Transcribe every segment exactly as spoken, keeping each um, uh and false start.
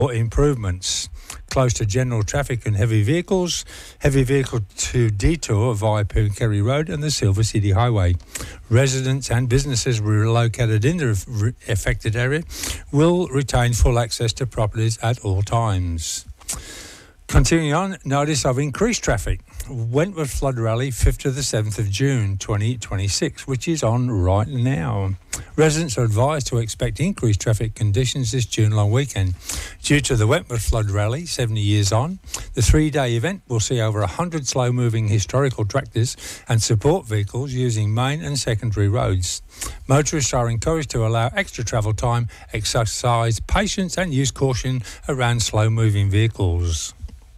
improvements close to general traffic and heavy vehicles, heavy vehicle to detour via Pooncarie Road and the Silver City Highway. Residents and businesses relocated in the affected area will retain full access to properties at all times. Continuing on, notice of increased traffic. Wentworth Flood Rally, fifth to the seventh of June twenty twenty-six, which is on right now. Residents are advised to expect increased traffic conditions this June long weekend. Due to the Wentworth Flood Rally, seventy years on, the three-day event will see over one hundred slow-moving historical tractors and support vehicles using main and secondary roads. Motorists are encouraged to allow extra travel time, exercise patience and use caution around slow-moving vehicles.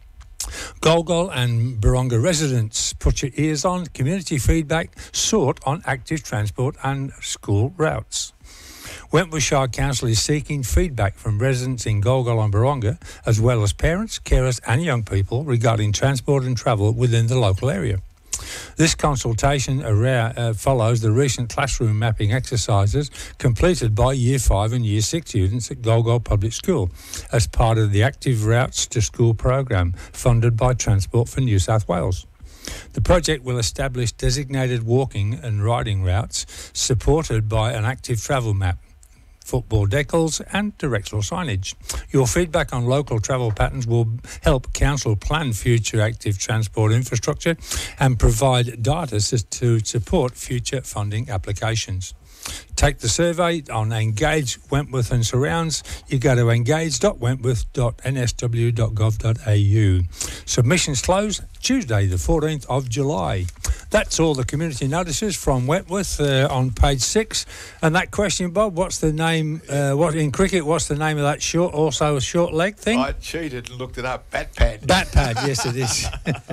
Golgol and Baronga residents, put your ears on. Community feedback sought on active transport and school routes. Wentworth Shire Council is seeking feedback from residents in Golgol and Baronga, as well as parents, carers and young people regarding transport and travel within the local area. This consultation around, uh, follows the recent classroom mapping exercises completed by Year five and Year six students at Golgol Public School as part of the Active Routes to School program funded by Transport for New South Wales. The project will establish designated walking and riding routes supported by an active travel map, football decals and directional signage. Your feedback on local travel patterns will help Council plan future active transport infrastructure and provide data to support future funding applications. Take the survey on Engage Wentworth and Surrounds. You go to engage dot wentworth dot n s w dot gov dot a u. Submissions close Tuesday the fourteenth of July. That's all the community notices from Wentworth uh, on page six. And that question, Bob, what's the name, uh, what in cricket, what's the name of that short, also a short leg thing? I cheated and looked it up. Bat pad. Bat pad, yes it is.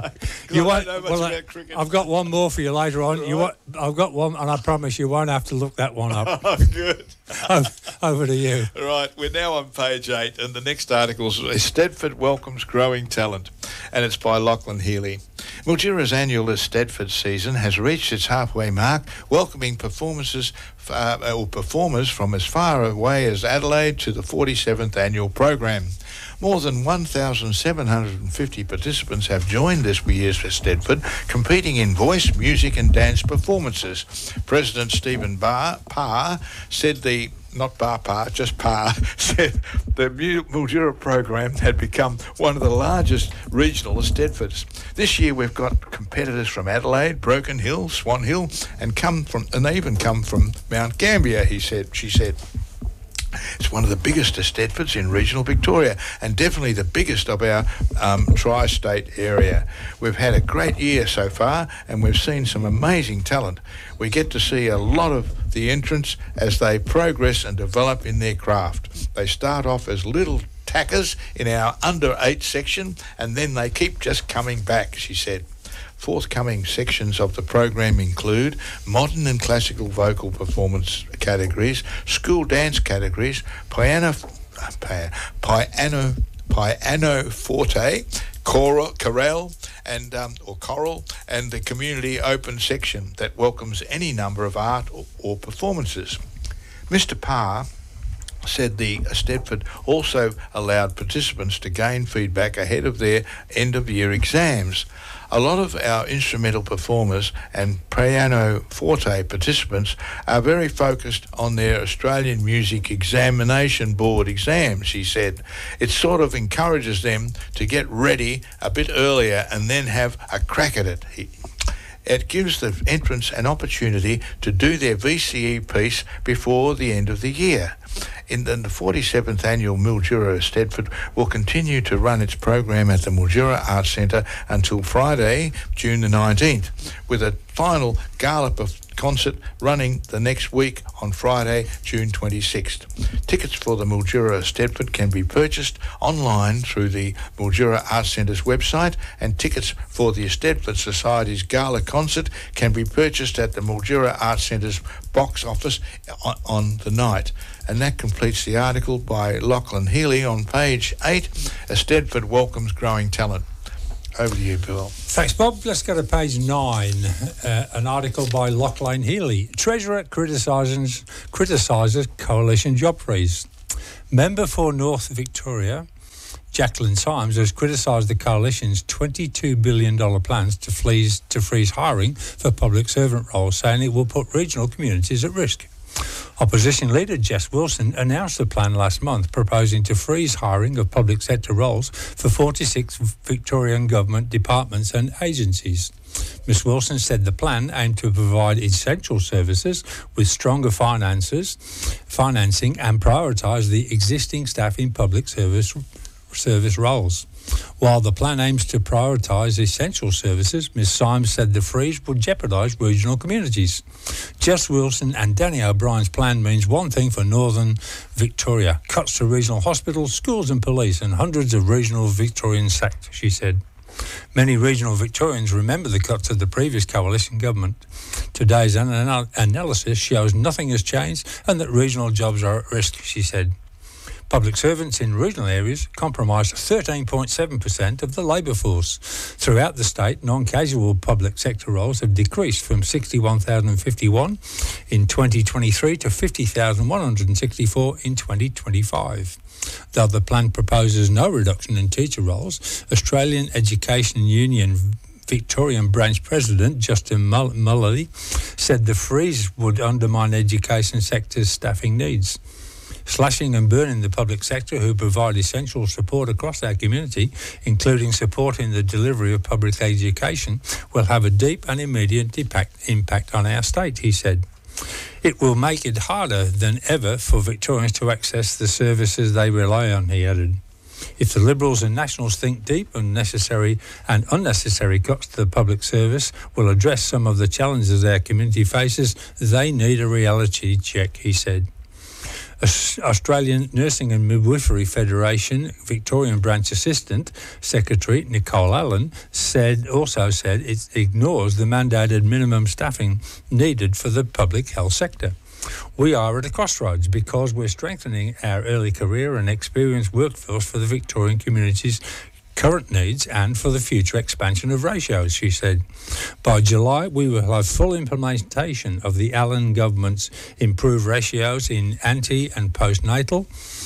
you I won't, don't know much well, about cricket. I've got one more for you later on. Right. You want, I've got one, and I promise you won't have to look that one up. Oh, good. Over to you. Right, we're now on page eight, and the next article is Eisteddfod Welcomes Growing Talent, and it's by Lachlan Healy. Mildura's annual Eisteddfod season has reached its halfway mark, welcoming performances uh, or performers from as far away as Adelaide to the forty-seventh annual program. More than one thousand seven hundred fifty participants have joined this year's Eisteddfod, competing in voice, music and dance performances. President Stephen Barr, Parr said the not Bar Parr, just Parr, said the Mildura program had become one of the largest regional Eisteddfods. This year we've got competitors from Adelaide, Broken Hill, Swan Hill, and come from, and they even come from Mount Gambier, he said, she said. It's one of the biggest Eisteddfods in regional Victoria and definitely the biggest of our um, tri-state area. We've had a great year so far and we've seen some amazing talent. We get to see a lot of the entrants as they progress and develop in their craft. They start off as little tackers in our under eight section and then they keep just coming back, she said. Forthcoming sections of the program include modern and classical vocal performance categories, school dance categories, piano, piano, piano forte, choral, chorale, and um, or choral, and the community open section that welcomes any number of art or, or performances. Mister Parr said the Eisteddfod also allowed participants to gain feedback ahead of their end-of-year exams. A lot of our instrumental performers and piano forte participants are very focused on their Australian Music Examination Board exams, she said. It sort of encourages them to get ready a bit earlier and then have a crack at it. He, It gives the entrants an opportunity to do their V C E piece before the end of the year. In the forty-seventh annual Mildura Eisteddfod will continue to run its program at the Mildura Arts Centre until Friday, June the nineteenth, with a final gala concert running the next week on Friday, June twenty-sixth. Tickets for the Mildura Eisteddfod can be purchased online through the Mildura Arts Centre's website, and tickets for the Eisteddfod Society's gala concert can be purchased at the Mildura Arts Centre's box office on, on the night. And that completes the article by Lachlan Healy on page eight. Eisteddfod welcomes growing talent. Over to you, Bill. Thanks, Bob. Let's go to page nine. Uh, an article by Lachlan Healy. Treasurer criticises criticises coalition job freeze. Member for North Victoria Jacqueline Symes has criticised the coalition's twenty-two billion dollars plans to freeze, to freeze hiring for public servant roles, saying it will put regional communities at risk. Opposition leader Jess Wilson announced the plan last month, proposing to freeze hiring of public sector roles for forty-six Victorian government departments and agencies. Miz Wilson said the plan aimed to provide essential services with stronger finances, financing and prioritise the existing staff in public service service roles. While the plan aims to prioritise essential services, Miz Symes said the freeze would jeopardise regional communities. Jess Wilson and Danny O'Brien's plan means one thing for Northern Victoria: cuts to regional hospitals, schools and police, and hundreds of regional Victorians sacked, she said. Many regional Victorians remember the cuts of the previous coalition government. Today's anal- analysis shows nothing has changed and that regional jobs are at risk, she said. Public servants in regional areas comprise thirteen point seven percent of the labour force. Throughout the state, non-casual public sector roles have decreased from sixty-one thousand fifty-one in twenty twenty-three to fifty thousand one hundred sixty-four in twenty twenty-five. Though the plan proposes no reduction in teacher roles, Australian Education Union Victorian branch president Justin Mullally said the freeze would undermine education sector's staffing needs. Slashing and burning the public sector, who provide essential support across our community, including supporting the delivery of public education, will have a deep and immediate impact, impact on our state, he said. It will make it harder than ever for Victorians to access the services they rely on, he added. If the Liberals and Nationals think deep and necessary and unnecessary cuts to the public service will address some of the challenges our community faces, they need a reality check, he said. Australian Nursing and Midwifery Federation Victorian Branch Assistant Secretary Nicole Allen said also said it ignores the mandated minimum staffing needed for the public health sector. We are at a crossroads because we're strengthening our early career and experienced workforce for the Victorian community's current needs and for the future expansion of ratios, she said. By July, we will have full implementation of the Allen government's improved ratios in anti- and postnatal,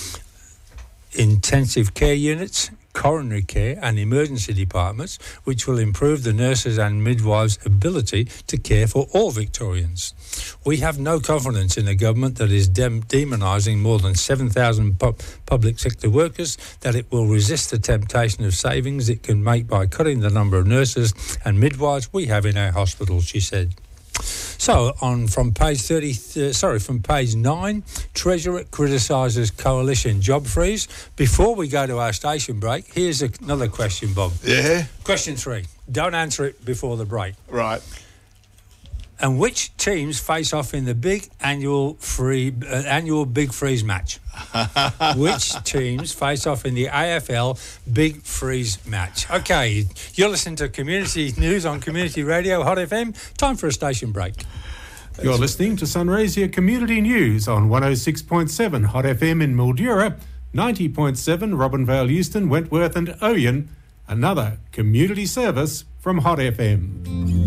intensive care units, coronary care and emergency departments, which will improve the nurses and midwives' ability to care for all Victorians. We have no confidence in a government that is dem- demonising more than seven thousand pu- public sector workers, that it will resist the temptation of savings it can make by cutting the number of nurses and midwives we have in our hospitals, she said. So, on from page thirty, uh, sorry, from page nine, Treasurer criticises coalition job freeze. Before we go to our station break, here's a, another question, Bob. Yeah. Question three. Don't answer it before the break. Right. And which teams face off in the big annual free uh, annual Big Freeze match? Which teams face off in the A F L Big Freeze match? Okay, you're listening to Community News on Community Radio Hot F M. Time for a station break. You're listening to Sunraysia Community News on one oh six point seven Hot F M in Mildura, ninety point seven Robinvale, Euston, Wentworth and Oyen. Another community service from Hot F M.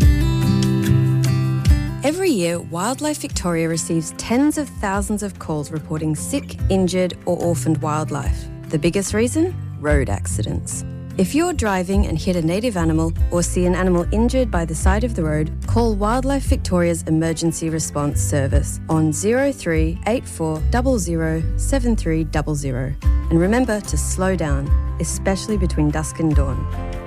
Every year, Wildlife Victoria receives tens of thousands of calls reporting sick, injured or orphaned wildlife. The biggest reason? Road accidents. If you're driving and hit a native animal or see an animal injured by the side of the road, call Wildlife Victoria's Emergency Response Service on zero three eight four zero zero seven three zero zero. And remember to slow down, especially between dusk and dawn.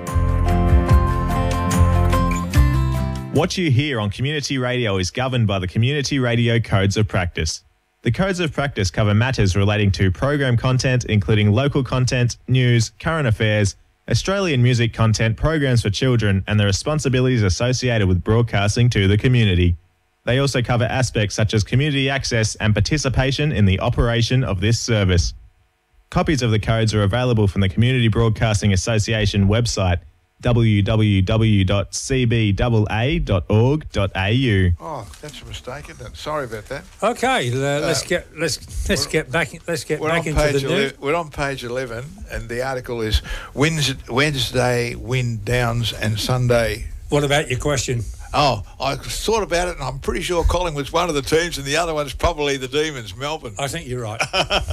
What you hear on Community Radio is governed by the Community Radio Codes of Practice. The Codes of Practice cover matters relating to program content, including local content, news, current affairs, Australian music content, programs for children, and the responsibilities associated with broadcasting to the community. They also cover aspects such as community access and participation in the operation of this service. Copies of the codes are available from the Community Broadcasting Association website, w w w dot c b a a dot org dot a u. Oh, that's a mistake, isn't it? Sorry about that. Okay, uh, let's uh, get let's let's get back let's get we're back on into page the news. eleven, we're on page eleven, and the article is Wednesday, Wednesday wind downs and Sunday. What about your question? Oh, I thought about it, and I'm pretty sure Collingwood's one of the teams, and the other one's probably the Demons, Melbourne. I think you're right.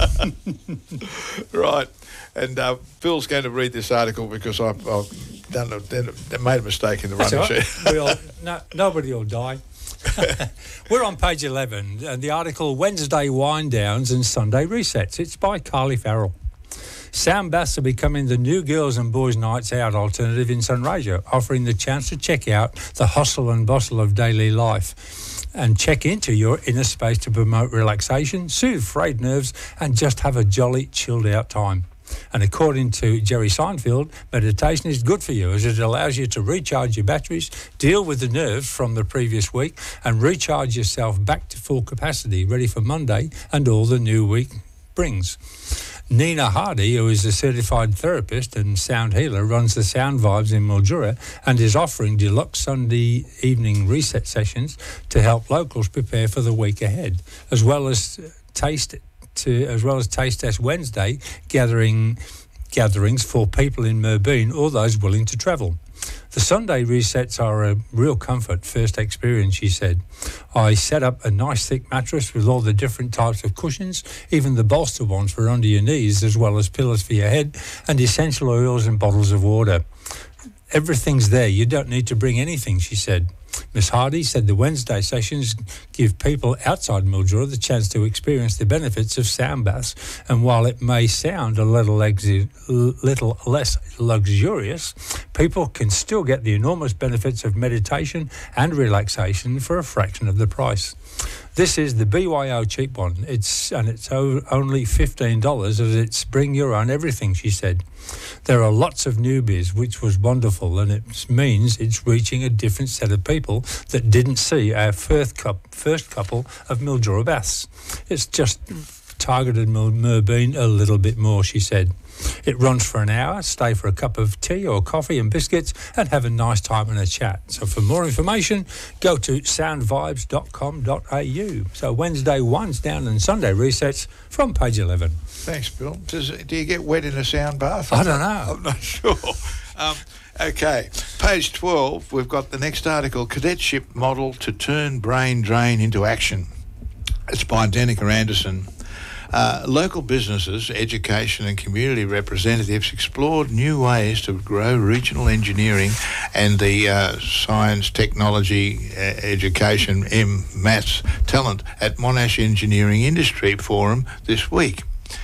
Right. And uh, Phil's going to read this article because I've, I've done a, made a mistake in the That's running right. sheet. we all, no, nobody will die. We're on page eleven, and the article Wednesday Wind Downs and Sunday Resets. It's by Carly Farrell. Sound baths are becoming the new girls' and boys' nights out alternative in Sunraysia, offering the chance to check out the hustle and bustle of daily life and check into your inner space to promote relaxation, soothe frayed nerves, and just have a jolly, chilled-out time. And according to Jerry Seinfeld, meditation is good for you as it allows you to recharge your batteries, deal with the nerves from the previous week, and recharge yourself back to full capacity, ready for Monday and all the new week brings. Nina Hardy, who is a certified therapist and sound healer, runs the Sound Vibes in Mildura and is offering deluxe Sunday evening reset sessions to help locals prepare for the week ahead, as well as taste to as well as Taste Test Wednesday gathering gatherings for people in Merbeen or those willing to travel. The Sunday resets are a real comfort first experience, she said. I set up a nice thick mattress with all the different types of cushions, even the bolster ones for under your knees, as well as pillows for your head, and essential oils and bottles of water. Everything's there. You don't need to bring anything, she said. Miss Hardy said the Wednesday sessions give people outside Mildura the chance to experience the benefits of sound baths, and while it may sound a little, exi- little less luxurious, people can still get the enormous benefits of meditation and relaxation for a fraction of the price. This is the B Y O cheap one. It's and it's o- only fifteen dollars as it's bring your own everything, she said. There are lots of newbies, which was wonderful, and it means it's reaching a different set of people that didn't see our first, cup, first couple of Mildura baths. It's just targeted Merbeen a little bit more, she said. It runs for an hour, stay for a cup of tea or coffee and biscuits and have a nice time and a chat. So for more information, go to sound vibes dot com dot a u. So Wednesday ones down and Sunday resets from page eleven. Thanks, Bill. Does, do you get wet in a sound bath? I don't know. I'm not sure. Um, okay, page twelve, we've got the next article, Cadetship Model to Turn Brain Drain into Action. It's by Danica Anderson. Uh, local businesses, education and community representatives explored new ways to grow regional engineering and the uh, science, technology, uh, education, M, maths talent at Monash Engineering Industry Forum this week,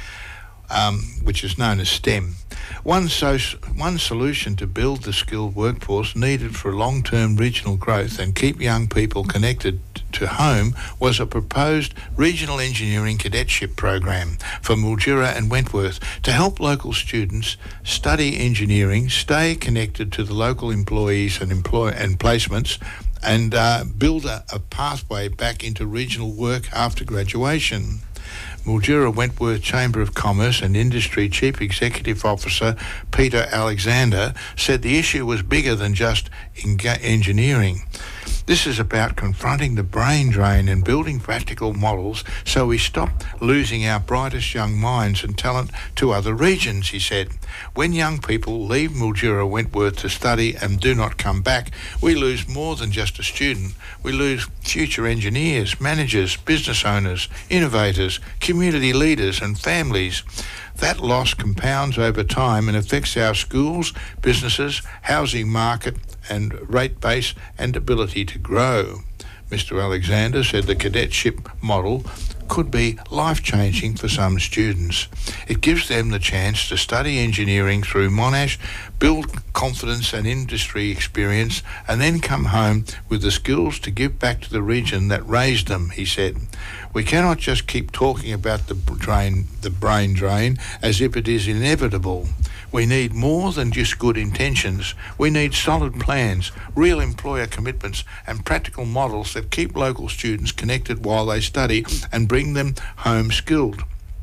um, which is known as STEM. One, so, one solution to build the skilled workforce needed for long-term regional growth and keep young people connected to home was a proposed regional engineering cadetship program for Mildura and Wentworth to help local students study engineering, stay connected to the local employees and employ and placements, and uh, build a, a pathway back into regional work after graduation. Mildura Wentworth Chamber of Commerce and Industry Chief Executive Officer Peter Alexander said the issue was bigger than just enga- engineering. This is about confronting the brain drain and building practical models so we stop losing our brightest young minds and talent to other regions, he said. When young people leave Mildura Wentworth to study and do not come back, we lose more than just a student. We lose future engineers, managers, business owners, innovators, community leaders and families. That loss compounds over time and affects our schools, businesses, housing market and rate base and ability to grow. Mister Alexander said the cadetship model could be life-changing for some students. It gives them the chance to study engineering through Monash, build confidence and industry experience, and then come home with the skills to give back to the region that raised them, he said. We cannot just keep talking about the drain, the brain drain as if it is inevitable. We need more than just good intentions. We need solid plans, real employer commitments, and practical models that keep local students connected while they study and bring them home skilled.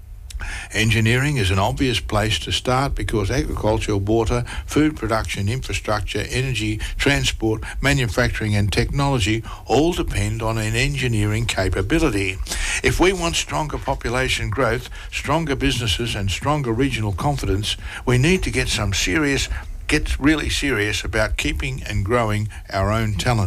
Engineering is an obvious place to start because agriculture, water, food production, infrastructure, energy, transport, manufacturing and technology all depend on an engineering capability. If we want stronger population growth, stronger businesses and stronger regional confidence, we need to get some serious, get really serious about keeping and growing our own talent.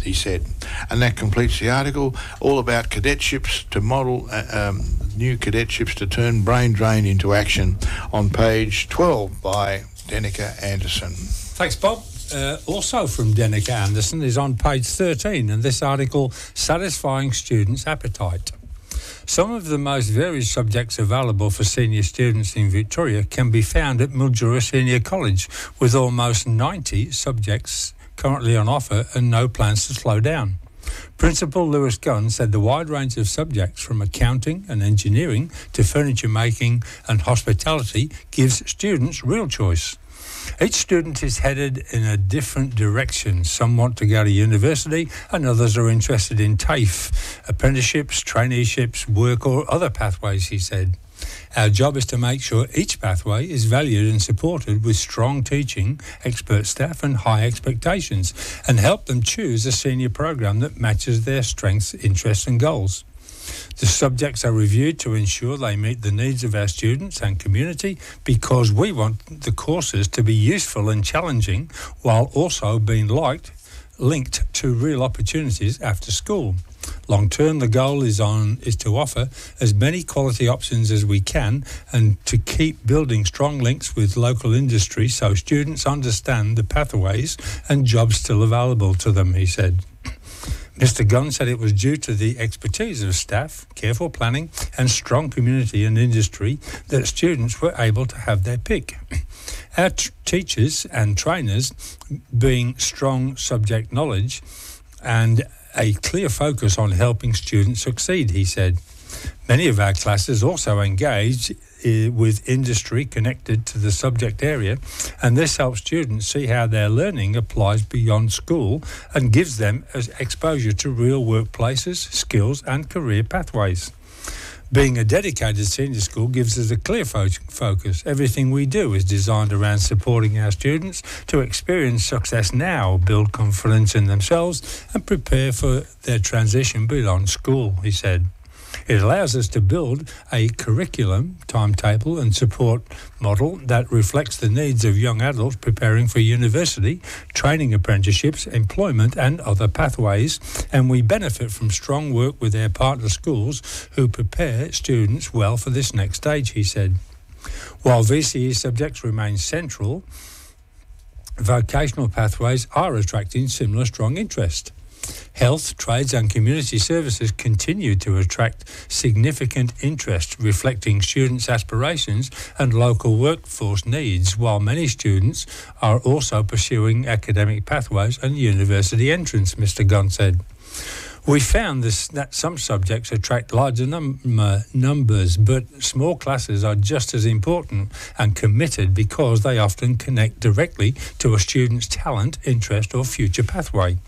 he said. And that completes the article, all about cadetships to model uh, um, new cadetships to turn brain drain into action, on page twelve by Denica Anderson. Thanks, Bob. Uh, also from Denica Anderson is on page thirteen, and this article, Satisfying Students' Appetite. Some of the most varied subjects available for senior students in Victoria can be found at Mildura Senior College, with almost ninety subjects currently on offer and no plans to slow down. Principal Lewis Gunn said the wide range of subjects from accounting and engineering to furniture making and hospitality gives students real choice. Each student is headed in a different direction. Some want to go to university and others are interested in TAFE, apprenticeships, traineeships, work or other pathways, he said. Our job is to make sure each pathway is valued and supported with strong teaching, expert staff and high expectations, and help them choose a senior program that matches their strengths, interests and goals. The subjects are reviewed to ensure they meet the needs of our students and community, because we want the courses to be useful and challenging while also being liked, linked to real opportunities after school. Long term, the goal is on is to offer as many quality options as we can and to keep building strong links with local industry so students understand the pathways and jobs still available to them, he said. Mister Gunn said it was due to the expertise of staff, careful planning and strong community and industry that students were able to have their pick. Our t- teachers and trainers being strong subject knowledge and a clear focus on helping students succeed, he said. Many of our classes also engage uh, with industry connected to the subject area, and this helps students see how their learning applies beyond school and gives them exposure to real workplaces, skills and career pathways. Being a dedicated senior school gives us a clear fo- focus. Everything we do is designed around supporting our students to experience success now, build confidence in themselves and prepare for their transition beyond school, he said. It allows us to build a curriculum, timetable and support model that reflects the needs of young adults preparing for university, training apprenticeships, employment and other pathways, and we benefit from strong work with our partner schools who prepare students well for this next stage, he said. While V C E subjects remain central, vocational pathways are attracting similar strong interest. Health, trades and community services continue to attract significant interest, reflecting students' aspirations and local workforce needs, while many students are also pursuing academic pathways and university entrance, Mister Gunn said. We found this, that some subjects attract larger num- numbers, but small classes are just as important and committed because they often connect directly to a student's talent, interest or future pathway.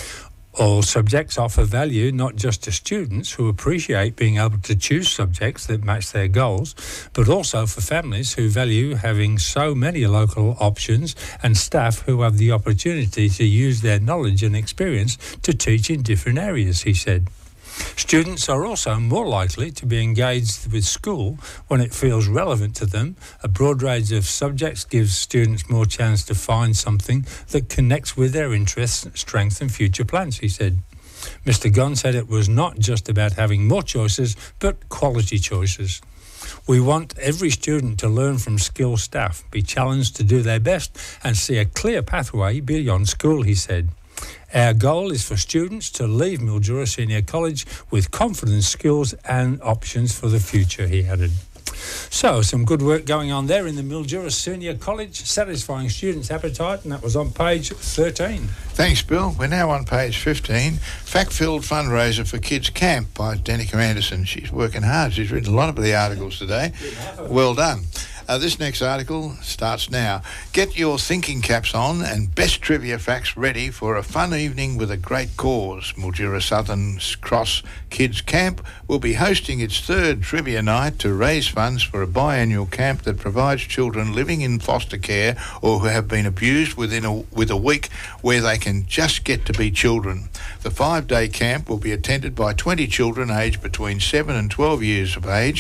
All subjects offer value not just to students who appreciate being able to choose subjects that match their goals, but also for families who value having so many local options and staff who have the opportunity to use their knowledge and experience to teach in different areas, he said. Students are also more likely to be engaged with school when it feels relevant to them. A broad range of subjects gives students more chance to find something that connects with their interests, strengths and future plans, he said. Mister Gunn said it was not just about having more choices, but quality choices. We want every student to learn from skilled staff, be challenged to do their best and see a clear pathway beyond school, he said. Our goal is for students to leave Mildura Senior College with confidence, skills and options for the future, he added. So, some good work going on there in the Mildura Senior College, satisfying students' appetite, and that was on page thirteen. Thanks, Bill. We're now on page fifteen. Fact-filled fundraiser for Kids Camp by Denica Anderson. She's working hard. She's written a lot of the articles today. Well done. Uh, this next article starts now. Get your thinking caps on and best trivia facts ready for a fun evening with a great cause. Mildura Southern Cross Kids Camp will be hosting its third trivia night to raise funds for a biannual camp that provides children living in foster care or who have been abused within a, with a week where they can just get to be children. The five-day camp will be attended by twenty children aged between seven and twelve years of age.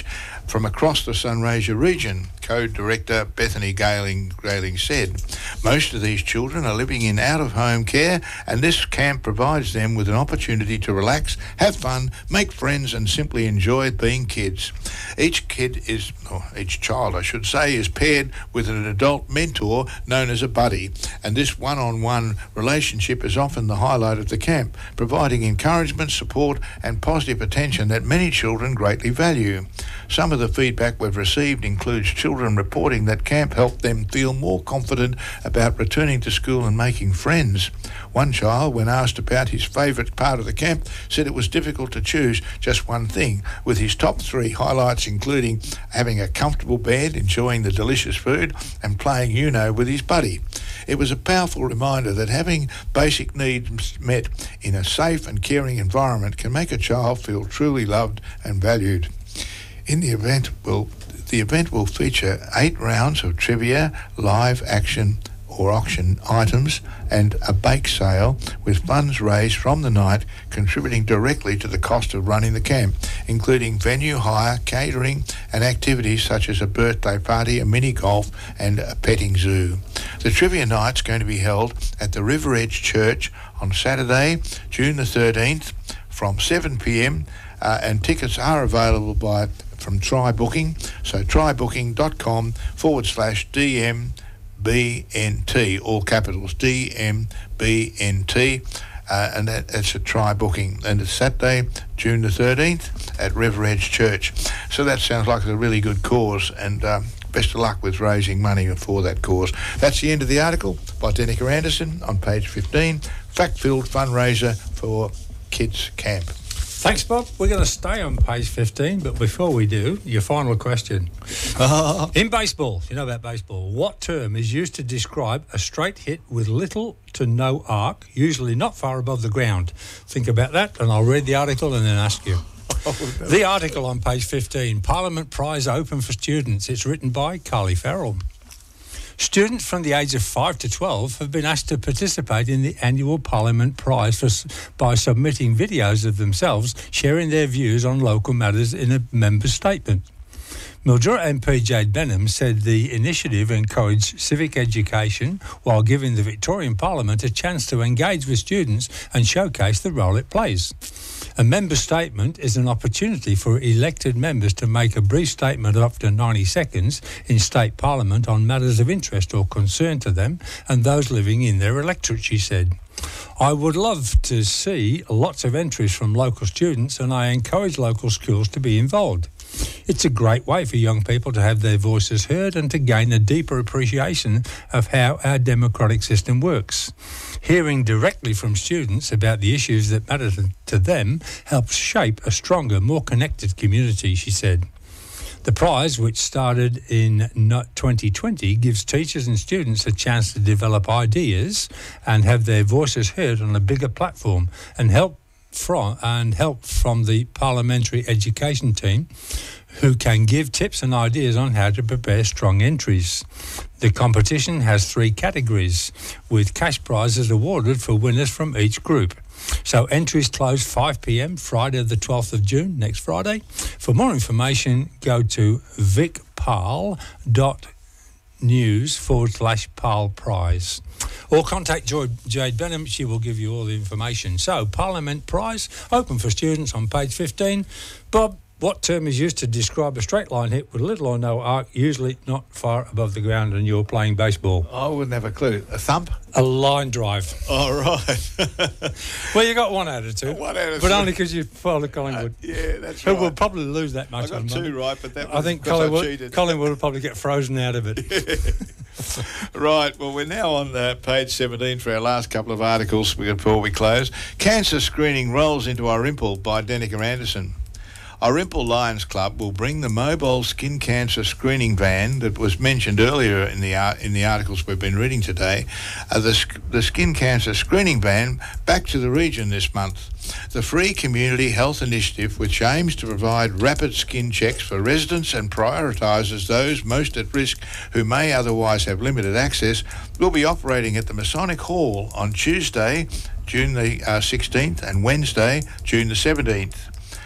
from across the Sunraysia region, Code Director Bethany Galing, Galing said. Most of these children are living in out-of-home care, and this camp provides them with an opportunity to relax, have fun, make friends, and simply enjoy being kids. Each kid is, or each child I should say, is paired with an adult mentor known as a buddy, and this one-on-one relationship is often the highlight of the camp, providing encouragement, support, and positive attention that many children greatly value. Some of the feedback we've received includes children reporting that camp helped them feel more confident about returning to school and making friends. One child, when asked about his favourite part of the camp, said it was difficult to choose just one thing, with his top three highlights including having a comfortable bed, enjoying the delicious food, and playing Uno with his buddy. It was a powerful reminder that having basic needs met in a safe and caring environment can make a child feel truly loved and valued. In the event, will the event will feature eight rounds of trivia, live action or auction items, and a bake sale, with funds raised from the night contributing directly to the cost of running the camp, including venue hire, catering, and activities such as a birthday party, a mini golf, and a petting zoo. The trivia night's going to be held at the River Edge Church on Saturday, June the thirteenth, from seven p m, uh, and tickets are available by from Try Booking, so trybooking.com forward slash DM B N T, all capitals, D M B N T, uh, and that, that's a Try Booking. And it's Saturday, June the thirteenth, at River Edge Church. So that sounds like a really good cause, and um, best of luck with raising money for that cause. That's the end of the article by Denica Anderson on page fifteen, fact-filled fundraiser for Kids Camp. Thanks, Bob. We're going to stay on page fifteen, but before we do, your final question. In baseball, you know about baseball, what term is used to describe a straight hit with little to no arc, usually not far above the ground? Think about that, and I'll read the article and then ask you. Oh, no. The article on page fifteen, Parliament Prize open for students. It's written by Carly Farrell. Students from the age of five to twelve have been asked to participate in the annual Parliament Prize for, by submitting videos of themselves sharing their views on local matters in a member statement. Mildura M P Jade Benham said the initiative encouraged civic education while giving the Victorian Parliament a chance to engage with students and showcase the role it plays. A member statement is an opportunity for elected members to make a brief statement of up to ninety seconds in state parliament on matters of interest or concern to them and those living in their electorate, she said. I would love to see lots of entries from local students, and I encourage local schools to be involved. It's a great way for young people to have their voices heard and to gain a deeper appreciation of how our democratic system works. Hearing directly from students about the issues that matter to them helps shape a stronger, more connected community, she said. The prize, which started in twenty twenty, gives teachers and students a chance to develop ideas and have their voices heard on a bigger platform, and help from and help from the parliamentary education team, who can give tips and ideas on how to prepare strong entries. The competition has three categories, with cash prizes awarded for winners from each group. So entries close five p m Friday the twelfth of June, next Friday. For more information, go to vicparl.news forward slash Parl Prize. Or contact Jade Benham, she will give you all the information. So, Parliament Prize, open for students on page fifteen. Bob, what term is used to describe a straight line hit with little or no arc, usually not far above the ground, and you're playing baseball? I wouldn't have a clue. A thump? A line drive. Oh, right. Well, you got one out of two. One out of But two. only because you followed Collingwood. Uh, yeah, that's Who right. will probably lose that much. I got two right, but that was I think because Collingwood, I cheated. Collingwood will probably get frozen out of it. Right, well, we're now on uh, page seventeen for our last couple of articles before we close. Cancer screening rolls into Irimple by Denica Anderson. Irimple Lions Club will bring the mobile skin cancer screening van that was mentioned earlier in the uh, in the articles we've been reading today, uh, the, the skin cancer screening van, back to the region this month. The free community health initiative, which aims to provide rapid skin checks for residents and prioritises those most at risk who may otherwise have limited access, will be operating at the Masonic Hall on Tuesday, June the uh, sixteenth, and Wednesday, June the seventeenth.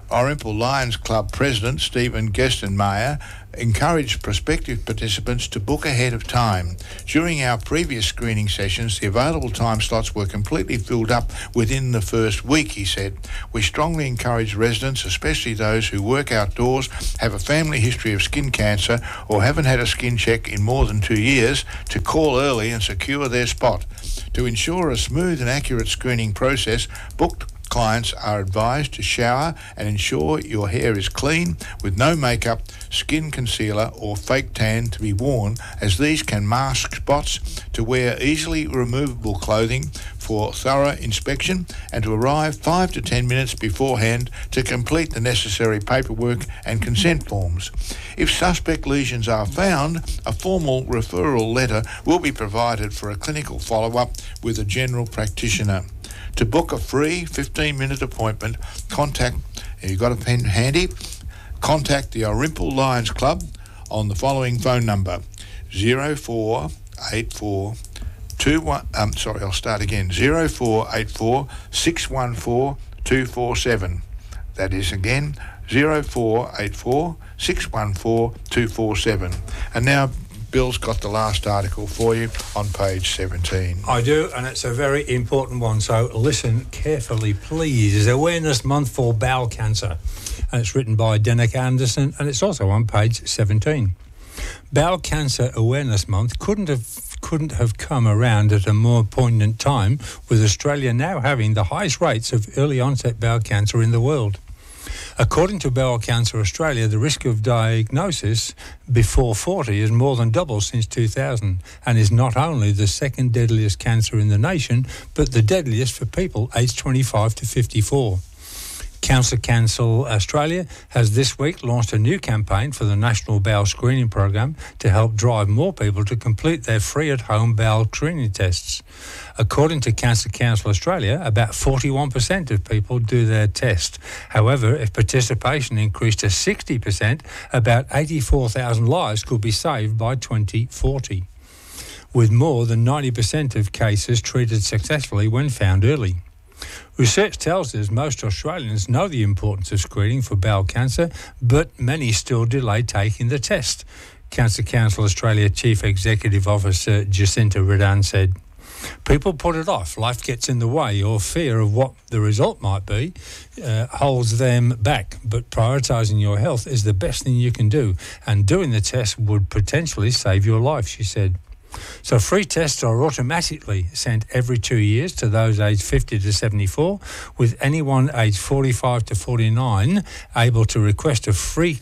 Orimple Lions Club President Stephen Gestenmeyer encouraged prospective participants to book ahead of time. During our previous screening sessions, the available time slots were completely filled up within the first week, he said. We strongly encourage residents, especially those who work outdoors, have a family history of skin cancer, or haven't had a skin check in more than two years, to call early and secure their spot. To ensure a smooth and accurate screening process, booked clients are advised to shower and ensure your hair is clean with no makeup, skin concealer or fake tan to be worn, as these can mask spots, to wear easily removable clothing for thorough inspection, and to arrive five to ten minutes beforehand to complete the necessary paperwork and consent forms. If suspect lesions are found, a formal referral letter will be provided for a clinical follow-up with a general practitioner. To book a free fifteen-minute appointment, contact, if you've got a pen handy, contact the Orimple Lions Club on the following phone number, zero four eight four two one, um, sorry, I'll start again, zero four eight four six one four two four seven. That is again, zero four eight four six one four two four seven. And now Bill's got the last article for you on page seventeen. I do, and it's a very important one, so listen carefully, please. It's Awareness Month for Bowel Cancer, and it's written by Denik Anderson, and it's also on page seventeen. Bowel Cancer Awareness Month couldn't have couldn't have come around at a more poignant time, with Australia now having the highest rates of early onset bowel cancer in the world. According to Bowel Cancer Australia, the risk of diagnosis before forty is more than double since two thousand, and is not only the second deadliest cancer in the nation, but the deadliest for people aged twenty-five to fifty-four. Cancer Council Australia has this week launched a new campaign for the National Bowel Screening Program to help drive more people to complete their free at-home bowel screening tests. According to Cancer Council Australia, about forty-one percent of people do their test. However, if participation increased to sixty percent, about eighty-four thousand lives could be saved by twenty forty, with more than ninety percent of cases treated successfully when found early. Research tells us most Australians know the importance of screening for bowel cancer, but many still delay taking the test. Cancer Council Australia Chief Executive Officer Jacinta Redan said, "People put it off, life gets in the way, or fear of what the result might be uh, holds them back. But prioritising your health is the best thing you can do, and doing the test would potentially save your life," she said. So free tests are automatically sent every two years to those aged fifty to seventy-four, with anyone aged forty-five to forty-nine able to request a free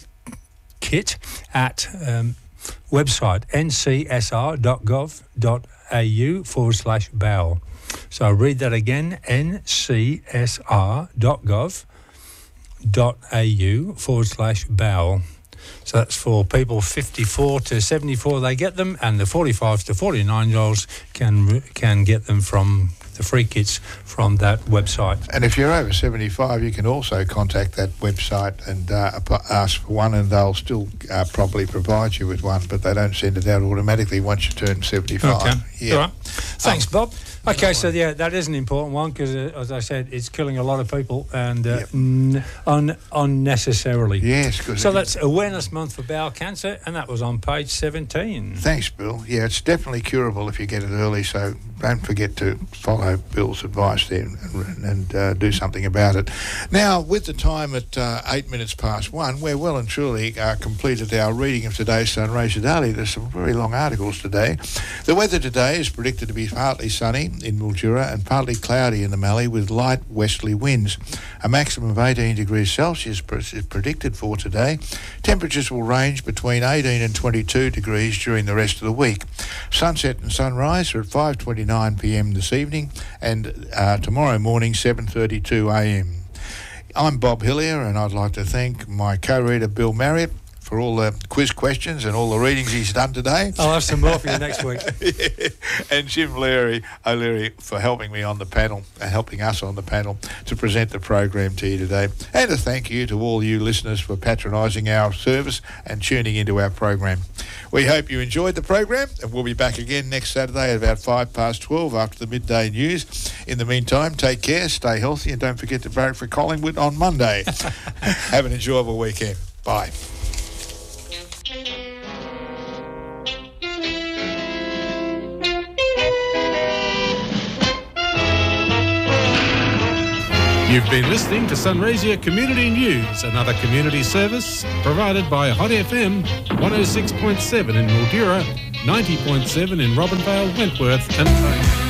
kit at um, website n c s r dot gov dot a u forward slash bowel. So I'll read that again, n c s r dot gov dot a u forward slash bowel. So that's for people fifty-four to seventy-four, they get them, and the forty-five to forty-nine year olds can can get them from the free kits from that website. And if you're over seventy-five, you can also contact that website and uh, ask for one, and they'll still uh, probably provide you with one, but they don't send it out automatically once you turn seventy-five. Okay. Yeah. All right. Thanks, um, Bob. Okay, so yeah, that is an important one because, uh, as I said, it's killing a lot of people and uh, yep. n- un- unnecessarily. Yes. So that's Awareness Month for Bowel Cancer, and that was on page seventeen. Thanks, Bill. Yeah, it's definitely curable if you get it early, so don't forget to follow Bill's advice there and, and uh, do something about it. Now, with the time at uh, eight minutes past one, we're well and truly uh, completed our reading of today's Sunraysia Daily. There's some very long articles today. The weather today is predicted to be partly sunny in Mildura and partly cloudy in the Mallee with light westerly winds. A maximum of eighteen degrees Celsius is predicted for today. Temperatures will range between eighteen and twenty-two degrees during the rest of the week. Sunset and sunrise are at five twenty-nine p m this evening and uh, tomorrow morning seven thirty-two a m. I'm Bob Hillier, and I'd like to thank my co-reader Bill Marriott for all the quiz questions and all the readings he's done today. I'll have some more for you next week. Yeah. And Jim Leary, O'Leary for helping me on the panel and helping us on the panel to present the program to you today. And a thank you to all you listeners for patronising our service and tuning into our program. We hope you enjoyed the program, and we'll be back again next Saturday at about five past twelve after the midday news. In the meantime, take care, stay healthy, and don't forget to vote for Collingwood on Monday. Have an enjoyable weekend. Bye. You've been listening to Sunraysia Community News, another community service provided by Hot F M one oh six point seven in Mildura, ninety point seven in Robinvale, Wentworth and Tone.